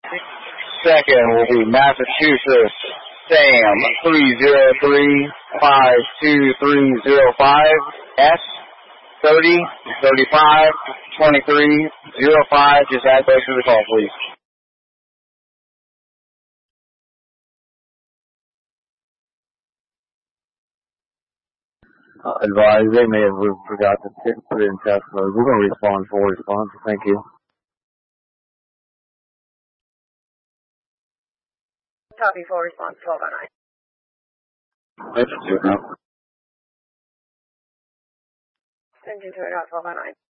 Second will be Massachusetts Sam 303-52305 S 30-35-23-05. Just add those to the call, please. Advise, they may have forgot to put it in test mode. We're going to respond for response. Thank you. Copy for response 1209. That's 2 now. Engine 2 1209.